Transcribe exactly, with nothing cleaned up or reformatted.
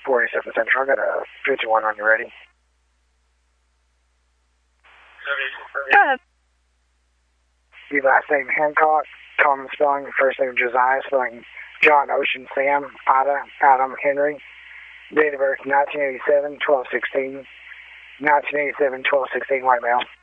forty-seven Central. I got a fifty-one on you ready. Go ahead. Your last name Hancock, common spelling, first name Josiah, spelling John, Ocean, Sam, Ida, Adam, Henry. Date of birth nineteen eighty-seven, twelve sixteen. nineteen eighty-seven, twelve sixteen, white male.